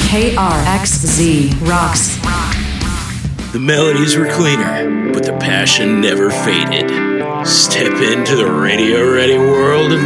KRXZ rocks. The melodies were cleaner, but the passion never faded. Step into the radio-ready world of